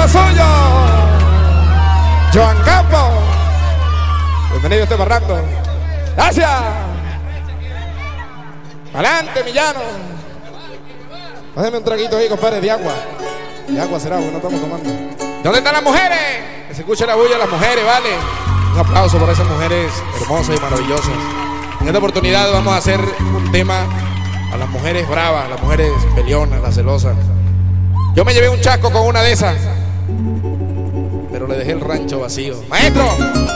lo suyo. Joan Campos, bienvenido a este barranco. Gracias. Adelante, Millano. Pásame un traguito ahí, compadre, de agua. De agua será, porque no estamos tomando. ¿Dónde están las mujeres? Que se escuche la bulla de las mujeres, ¿vale? Un aplauso por esas mujeres hermosas y maravillosas. En esta oportunidad vamos a hacer un tema a las mujeres bravas, las mujeres peleonas, las celosas. Yo me llevé un chasco con una de esas, pero le dejé el rancho vacío. ¡Maestro!